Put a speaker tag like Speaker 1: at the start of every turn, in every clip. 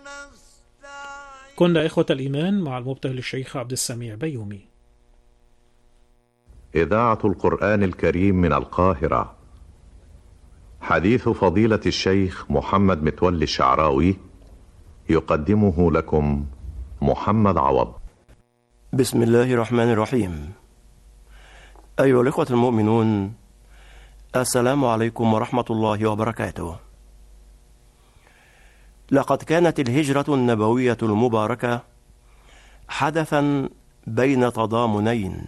Speaker 1: كنا إخوة الإيمان مع المبتهل الشيخ عبد السميع بيومي.
Speaker 2: إذاعة القرآن الكريم من القاهرة. حديث فضيلة الشيخ محمد متولي الشعراوي يقدمه لكم محمد عوض.
Speaker 3: بسم الله الرحمن الرحيم. أيها الإخوة المؤمنون، السلام عليكم ورحمة الله وبركاته. لقد كانت الهجرة النبوية المباركة حدثا بين تضامنين،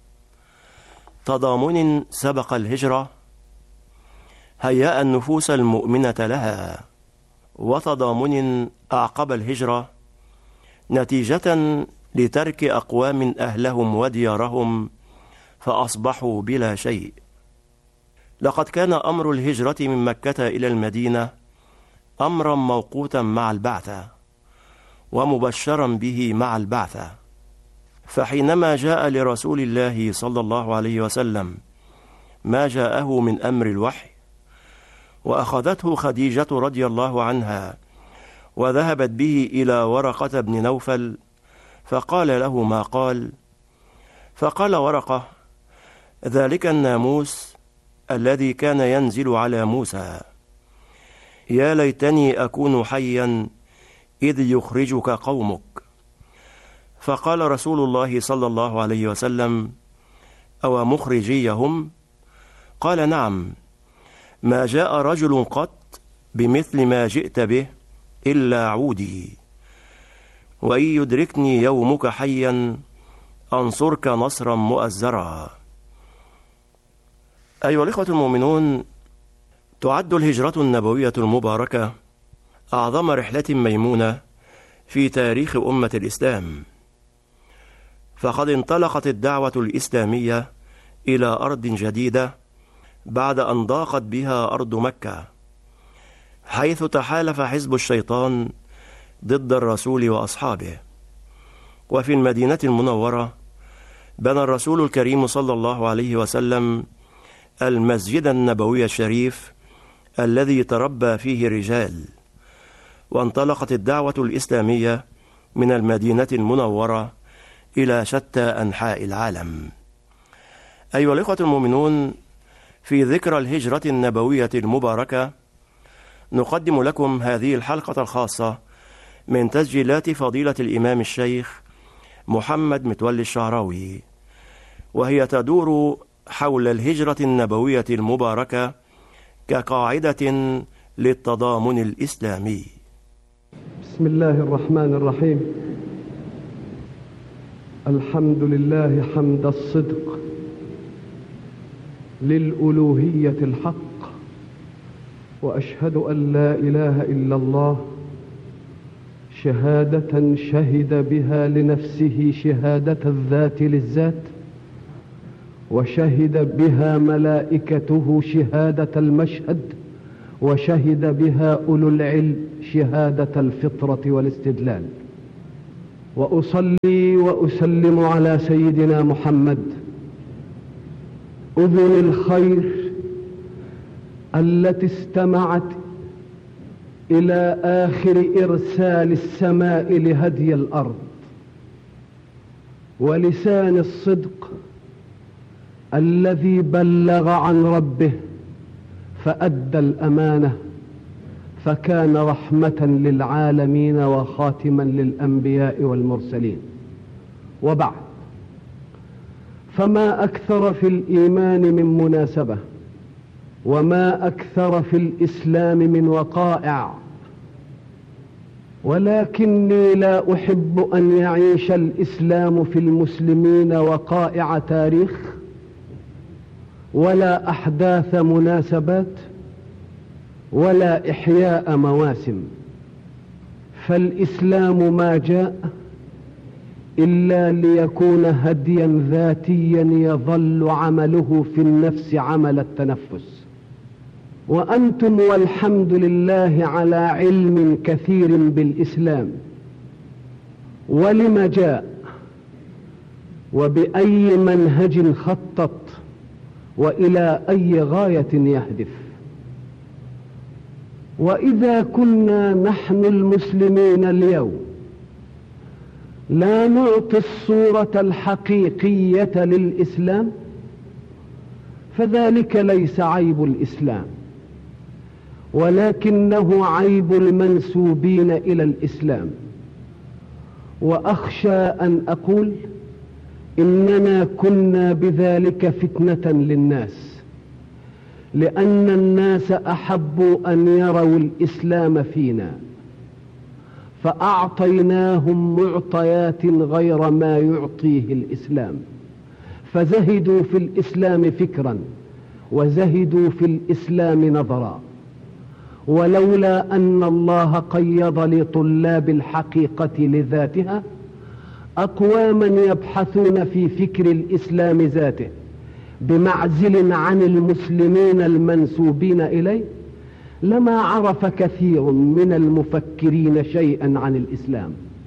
Speaker 3: تضامن سبق الهجرة هيأ النفوس المؤمنة لها، وتضامن أعقب الهجرة نتيجة لترك أقوام أهلهم وديارهم فأصبحوا بلا شيء. لقد كان أمر الهجرة من مكة إلى المدينة أمرا موقوتا مع البعثة، ومبشرا به مع البعثة، فحينما جاء لرسول الله صلى الله عليه وسلم ما جاءه من أمر الوحي، وأخذته خديجة رضي الله عنها وذهبت به إلى ورقة بن نوفل فقال له ما قال. فقال ورقة: ذلك الناموس الذي كان ينزل على موسى، يا ليتني أكون حيا إذ يخرجك قومك. فقال رسول الله صلى الله عليه وسلم: أو مخرجيهم؟ قال: نعم، ما جاء رجل قط بمثل ما جئت به إلا عودي، وإن يدركني يومك حيا أنصرك نصرا مؤزرا. أيها الإخوة المؤمنون، تعد الهجرة النبوية المباركة أعظم رحلة ميمونة في تاريخ أمة الإسلام، فقد انطلقت الدعوة الإسلامية إلى أرض جديدة بعد أن ضاقت بها أرض مكة، حيث تحالف حزب الشيطان ضد الرسول وأصحابه. وفي المدينة المنورة بنى الرسول الكريم صلى الله عليه وسلم المسجد النبوي الشريف الذي تربى فيه الرجال، وانطلقت الدعوة الإسلامية من المدينة المنورة إلى شتى أنحاء العالم. أيها الإخوة المؤمنون، في ذكرى الهجرة النبوية المباركة نقدم لكم هذه الحلقة الخاصة من تسجيلات فضيلة الإمام الشيخ محمد متولي الشعراوي، وهي تدور حول الهجرة النبوية المباركة كقاعدة للتضامن الإسلامي.
Speaker 4: بسم الله الرحمن الرحيم. الحمد لله حمد الصدق للألوهية الحق، وأشهد أن لا إله إلا الله شهادة شهد بها لنفسه شهادة الذات للذات، وشهد بها ملائكته شهادة المشهد، وشهد بها أولو العلم شهادة الفطرة والاستدلال. وأصلي وأسلم على سيدنا محمد أذن الخير التي استمعت إلى آخر إرسال السماء لهدي الأرض، ولسان الصدق الذي بلغ عن ربه فأدى الأمانة، فكان رحمة للعالمين وخاتما للأنبياء والمرسلين. وبعد، فما أكثر في الإيمان من مناسبة، وما أكثر في الإسلام من وقائع، ولكني لا أحب أن يعيش الإسلام في المسلمين وقائع تاريخ ولا أحداث مناسبات ولا إحياء مواسم، فالإسلام ما جاء إلا ليكون هديا ذاتيا يظل عمله في النفس عمل التنفس. وأنتم والحمد لله على علم كثير بالإسلام ولم جاء وبأي منهج خطط وإلى أي غاية يهدف. وإذا كنا نحن المسلمين اليوم لا نعطي الصورة الحقيقية للإسلام فذلك ليس عيب الإسلام، ولكنه عيب المنسوبين إلى الإسلام. وأخشى أن أقول إننا كنا بذلك فتنة للناس، لأن الناس أحبوا أن يروا الإسلام فينا، فأعطيناهم معطيات غير ما يعطيه الإسلام، فزهدوا في الإسلام فكرا وزهدوا في الإسلام نظرا. ولولا أن الله قيض لطلاب الحقيقة لذاتها أقواما يبحثون في فكر الإسلام ذاته بمعزل عن المسلمين المنسوبين إليه، لما عرف كثير من المفكرين شيئا عن الإسلام.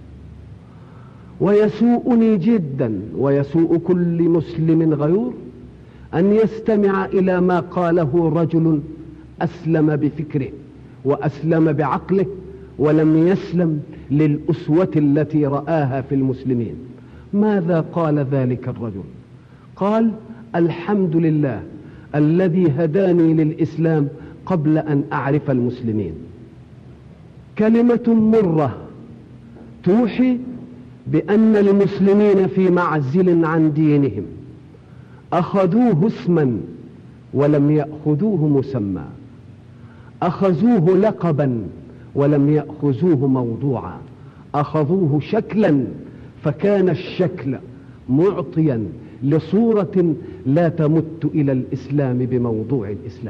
Speaker 4: ويسوءني جدا ويسوء كل مسلم غيور أن يستمع إلى ما قاله رجل أسلم بفكره وأسلم بعقله ولم يسلم للأسوة التي رآها في المسلمين. ماذا قال ذلك الرجل؟ قال: الحمد لله الذي هداني للإسلام قبل أن أعرف المسلمين. كلمة مرة توحي بأن المسلمين في معزل عن دينهم، أخذوه اسما ولم يأخذوه مسمى، أخذوه لقبا ولم يأخذوه موضوعا، أخذوه شكلا فكان الشكل معطيا لصورة لا تمت إلى الإسلام بموضوع الإسلام.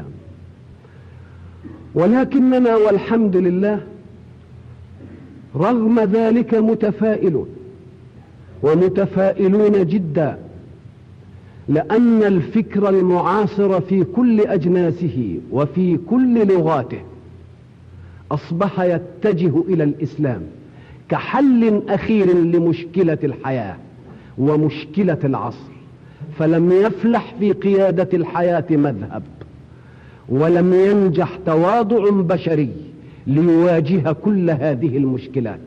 Speaker 4: ولكننا والحمد لله رغم ذلك متفائلون ومتفائلون جدا، لأن الفكر المعاصر في كل أجناسه وفي كل لغاته أصبح يتجه إلى الإسلام كحل أخير لمشكلة الحياة ومشكلة العصر، فلم يفلح في قيادة الحياة مذهب، ولم ينجح تواضع بشري ليواجه كل هذه المشكلات.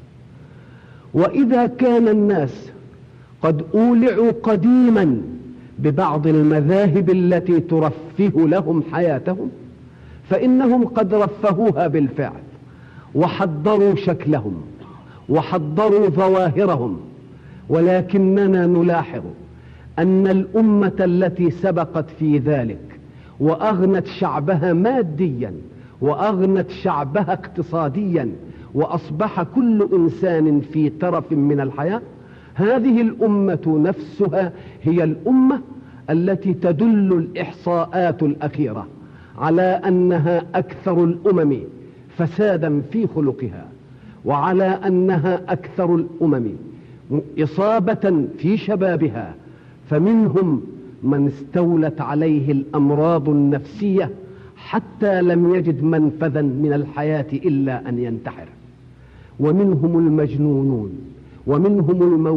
Speaker 4: وإذا كان الناس قد أولعوا قديما ببعض المذاهب التي ترفه لهم حياتهم، فإنهم قد رفهوها بالفعل وحضروا شكلهم وحضروا ظواهرهم. ولكننا نلاحظ أن الأمة التي سبقت في ذلك وأغنت شعبها ماديا وأغنت شعبها اقتصاديا وأصبح كل إنسان في ترف من الحياة، هذه الأمة نفسها هي الأمة التي تدل الإحصاءات الأخيرة على أنها أكثر الأمم فسادا في خلقها، وعلى أنها أكثر الأمم إصابة في شبابها، فمنهم من استولت عليه الأمراض النفسية حتى لم يجد منفذا من الحياة إلا أن ينتحر، ومنهم المجنونون، ومنهم